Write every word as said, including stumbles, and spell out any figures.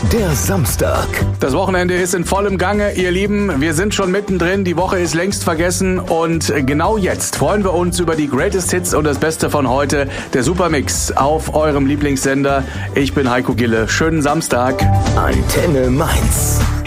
Der Samstag. Das Wochenende ist in vollem Gange, ihr Lieben. Wir sind schon mittendrin, die Woche ist längst vergessen und genau jetzt freuen wir uns über die Greatest Hits und das Beste von heute, der Supermix auf eurem Lieblingssender. Ich bin Heiko Gille. Schönen Samstag. Antenne Mainz.